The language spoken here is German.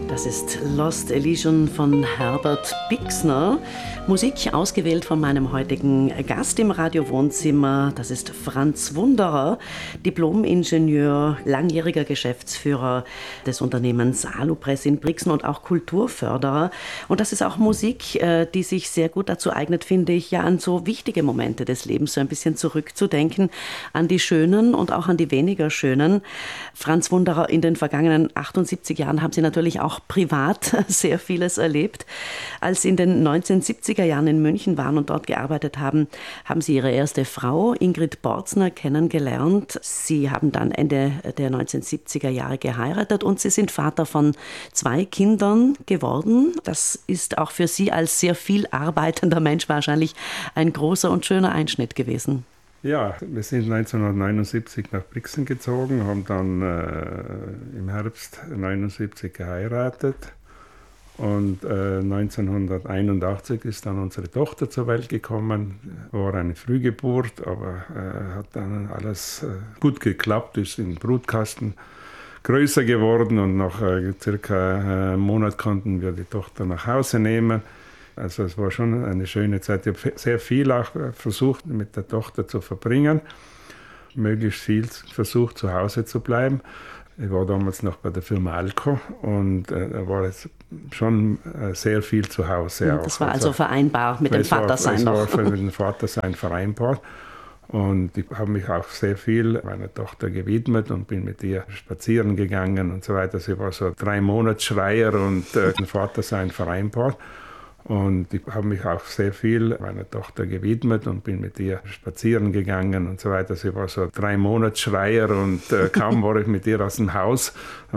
Das ist Lost Elysian von Herbert Bixner. Musik ausgewählt von meinem heutigen Gast im Radio-Wohnzimmer. Das ist Franz Wunderer, Diplom-Ingenieur, langjähriger Geschäftsführer des Unternehmens Alupress in Brixen und auch Kulturförderer. Und das ist auch Musik, die sich sehr gut dazu eignet, finde ich, ja an so wichtige Momente des Lebens so ein bisschen zurückzudenken, an die schönen und auch an die weniger schönen. Franz Wunderer, in den vergangenen 78 Jahren haben Sie natürlich auch privat sehr vieles erlebt. Als Sie in den 1970er Jahren in München waren und dort gearbeitet haben, haben Sie Ihre erste Frau, Ingrid Borzner, kennengelernt. Sie haben dann Ende der 1970er Jahre geheiratet und Sie sind Vater von 2 Kindern geworden. Das ist auch für Sie als sehr viel arbeitender Mensch wahrscheinlich ein großer und schöner Einschnitt gewesen. Ja, wir sind 1979 nach Brixen gezogen, haben dann im Herbst 1979 geheiratet und 1981 ist dann unsere Tochter zur Welt gekommen. War eine Frühgeburt, aber hat dann alles gut geklappt, ist im Brutkasten größer geworden und nach circa einem Monat konnten wir die Tochter nach Hause nehmen. Also es war schon eine schöne Zeit. Ich habe sehr viel auch versucht, mit der Tochter zu verbringen. Möglichst viel versucht, zu Hause zu bleiben. Ich war damals noch bei der Firma Alco und da war es schon sehr viel zu Hause. Das war also vereinbar mit dem Vatersein noch. Es war mit dem Vatersein vereinbar. Und ich habe mich auch sehr viel meiner Tochter gewidmet und bin mit ihr spazieren gegangen und so weiter. Sie war so 3 Monatsschreier und dem Vatersein vereinbar. Und ich habe mich auch sehr viel meiner Tochter gewidmet und bin mit ihr spazieren gegangen und so weiter. Sie war so 3 Monatsschreier und kaum war ich mit ihr aus dem Haus,